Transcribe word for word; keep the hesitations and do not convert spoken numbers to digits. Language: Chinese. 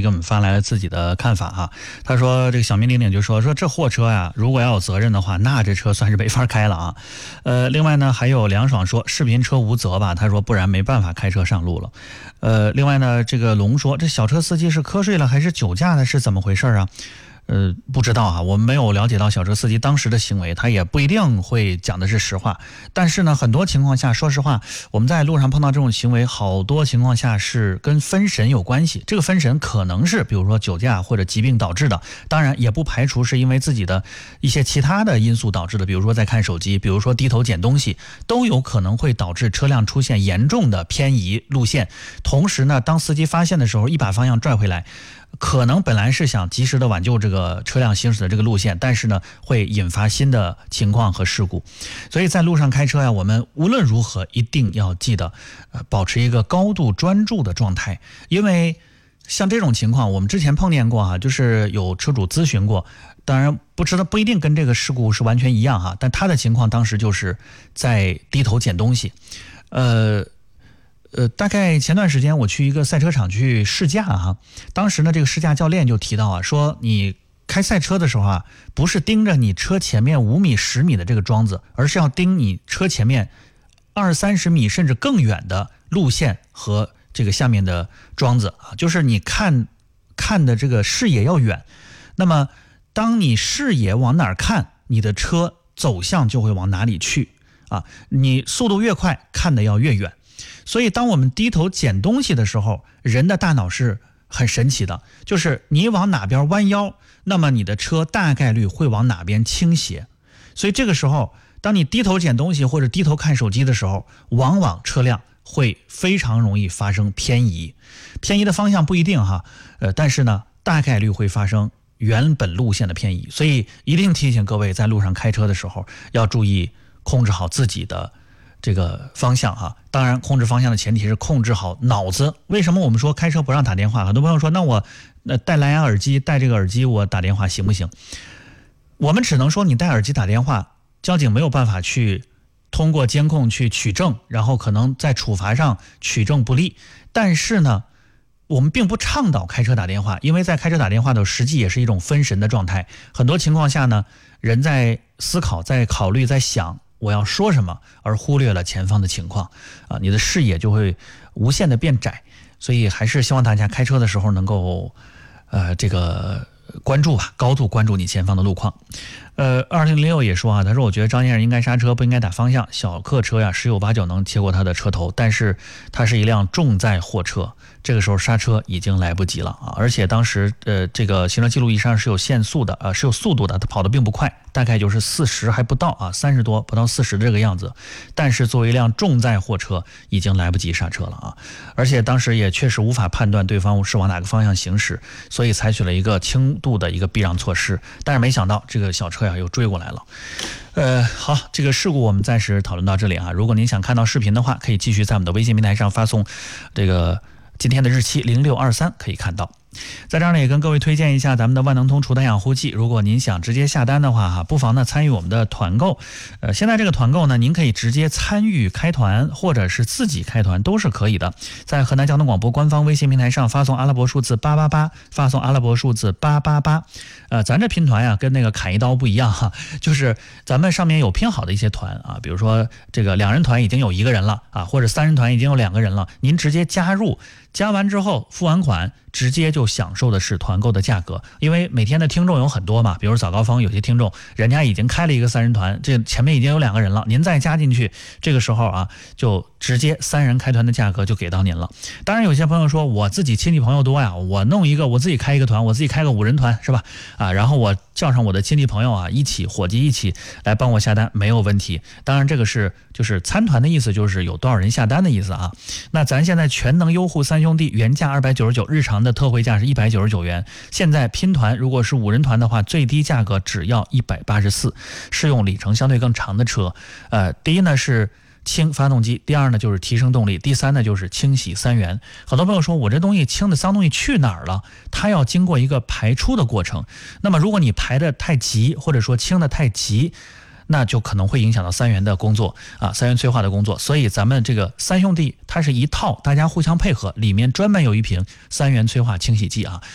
给我们发来了自己的看法哈。他说这个小明玲玲就说说这货车呀，如果要有责任的话，那这车算是没法开了啊。呃，另外呢还有梁爽说视频车无责吧，他说不然没办法开车上路了。呃，另外呢这个龙说这小车司机是瞌睡了还是酒驾的，是怎么回事啊？呃，不知道啊，我们没有了解到小车司机当时的行为，他也不一定会讲的是实话。但是呢，很多情况下，说实话，我们在路上碰到这种行为，好多情况下是跟分神有关系。这个分神可能是比如说酒驾或者疾病导致的，当然也不排除是因为自己的一些其他的因素导致的，比如说在看手机，比如说低头捡东西，都有可能会导致车辆出现严重的偏移路线。同时呢，当司机发现的时候，一把方向拽回来。可能本来是想及时的挽救这个车辆行驶的这个路线，但是呢会引发新的情况和事故。所以在路上开车呀，我们无论如何一定要记得呃保持一个高度专注的状态。因为像这种情况我们之前碰见过哈，就是有车主咨询过，当然不知道不一定跟这个事故是完全一样哈，但他的情况当时就是在低头捡东西。呃呃，大概前段时间我去一个赛车场去试驾哈，当时呢这个试驾教练就提到啊，说你开赛车的时候啊，不是盯着你车前面五米十米的这个桩子，而是要盯你车前面二三十米甚至更远的路线和这个下面的桩子啊，就是你看看的这个视野要远。那么当你视野往哪儿看，你的车走向就会往哪里去啊，你速度越快，看的要越远。所以当我们低头捡东西的时候，人的大脑是很神奇的，就是你往哪边弯腰，那么你的车大概率会往哪边倾斜。所以这个时候当你低头捡东西或者低头看手机的时候，往往车辆会非常容易发生偏移。偏移的方向不一定哈，呃，但是呢大概率会发生原本路线的偏移。所以一定提醒各位在路上开车的时候要注意控制好自己的这个方向哈，当然控制方向的前提是控制好脑子。为什么我们说开车不让打电话？很多朋友说那我呃戴蓝牙耳机，戴这个耳机我打电话行不行？我们只能说你戴耳机打电话，交警没有办法去通过监控去取证，然后可能在处罚上取证不利。但是呢我们并不倡导开车打电话，因为在开车打电话的实际也是一种分神的状态。很多情况下呢，人在思考，在考虑，在想我要说什么，而忽略了前方的情况啊，你的视野就会无限的变窄。所以还是希望大家开车的时候能够呃这个关注吧，高度关注你前方的路况。呃，二零零六也说啊，他说我觉得张先生应该刹车，不应该打方向。小客车呀，十有八九能切过他的车头，但是它是一辆重载货车，这个时候刹车已经来不及了啊！而且当时呃，这个行车记录仪上是有限速的啊、呃，是有速度的，他跑得并不快，大概就是四十还不到啊，三十多不到四十的这个样子。但是作为一辆重载货车，已经来不及刹车了啊！而且当时也确实无法判断对方是往哪个方向行驶，所以采取了一个轻度的一个避让措施。但是没想到这个小车呀又追过来了。呃，好，这个事故我们暂时讨论到这里啊。如果您想看到视频的话，可以继续在我们的微信平台上发送这个今天的日期零六二三，可以看到。在这儿呢，也跟各位推荐一下咱们的万能通除痰养护剂。如果您想直接下单的话哈，不妨呢参与我们的团购。呃，现在这个团购呢，您可以直接参与开团，或者是自己开团都是可以的。在河南交通广播官方微信平台上发送阿拉伯数字八八八，发送阿拉伯数字八八八。呃，咱这拼团呀、啊，跟那个砍一刀不一样哈，就是咱们上面有拼好的一些团啊，比如说这个两人团已经有一个人了啊，或者三人团已经有两个人了，您直接加入。加完之后付完款，直接就享受的是团购的价格。因为每天的听众有很多嘛，比如早高峰有些听众人家已经开了一个三人团，这前面已经有两个人了，您再加进去，这个时候啊就直接三人开团的价格就给到您了。当然有些朋友说我自己亲戚朋友多呀，我弄一个我自己开一个团，我自己开个五人团是吧？啊，然后我叫上我的亲戚朋友啊一起伙计一起来帮我下单，没有问题。当然这个是就是参团的意思，就是有多少人下单的意思啊。那咱现在全能优护三兄弟原价二百九十九，日常的特惠价是一百九十九元。现在拼团如果是五人团的话，最低价格只要一百八十四，适用里程相对更长的车。呃，第一呢是轻发动机，第二呢就是提升动力，第三呢就是清洗三元。很多朋友说我这东西轻的脏东西去哪儿了？它要经过一个排出的过程。那么如果你排的太急，或者说清的太急，那就可能会影响到三元的工作啊，三元催化的工作。所以咱们这个三兄弟它是一套，大家互相配合，里面专门有一瓶三元催化清洗剂啊。